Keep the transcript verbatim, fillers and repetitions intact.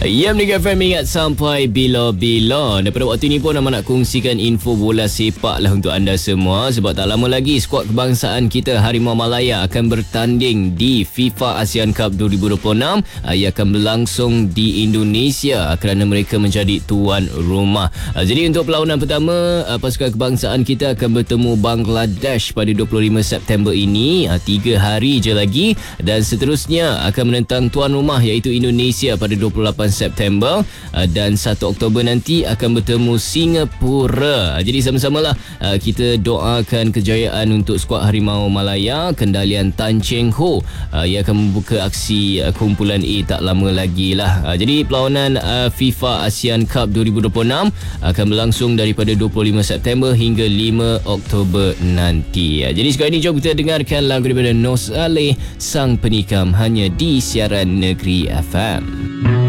Ya, Mega F M ingat sampai bila-bila. Daripada waktu ini pun Nama nak kongsikan info bola sepak lah untuk anda semua. Sebab tak lama lagi skuad kebangsaan kita Harimau Malaya akan bertanding di FIFA ASEAN Cup dua ribu dua puluh enam. Ia akan berlangsung di Indonesia kerana mereka menjadi tuan rumah. Jadi untuk perlawanan pertama, pasukan kebangsaan kita akan bertemu Bangladesh pada dua puluh lima September ini. Tiga hari je lagi. Dan seterusnya akan menentang tuan rumah iaitu Indonesia pada dua puluh lapan September, dan satu Oktober nanti akan bertemu Singapura. Jadi sama-samalah kita doakan kejayaan untuk skuad Harimau Malaya. Kendalian Tan Cheng Ho ia akan membuka aksi kumpulan A tak lama lagi lah. Jadi perlawanan FIFA ASEAN Cup dua ribu dua puluh enam akan berlangsung daripada dua puluh lima September hingga lima Oktober nanti. Jadi sekarang ini jom kita dengarkan lagu daripada Nos Ale, Sang Penikam, hanya di siaran Negeri F M.